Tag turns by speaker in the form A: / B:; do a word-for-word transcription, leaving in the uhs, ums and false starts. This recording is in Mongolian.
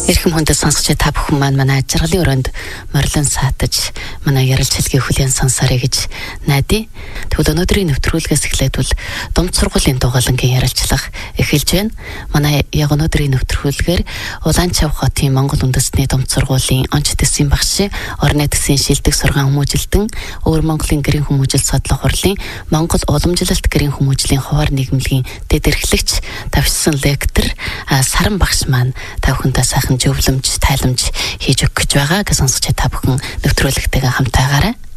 A: Эрхэм хүндэт сонсогч та бүхэн маань манай жаргалын өрөөнд морилон саатаж манай ярилцлагыг хүлээн сонсоорой гэж найдаа. Тэгвэл өнөөдрийн нэвтрүүлгээс эхлээд Думд сургуулийн дугаалангийн ярилцлага эхэлж байна. Манай яг өнөөдрийн нэвтрүүлгээр Улаанчав хотын Монгол үндэстний Думд сургуулийн онц төсвийн багш, орны төсвийн шилдэг сургаан хүмүүжилтэн, Өвөр Монголын гэрийн хүмүүжил судлах хурлын Монгол уламжлалт гэрийн хүмүүжлийн хуваар нийгэмлэгийн дэд эрхлэгч, тавьсан лектор Саран багш маань та бүхэнтэй сайхан зөвлөмж, тайламж хийж өгөх гэж байгаа. Гэж сонсогч та бүхэн нэвтрүүлэгтэйгээ хамтаагаарай.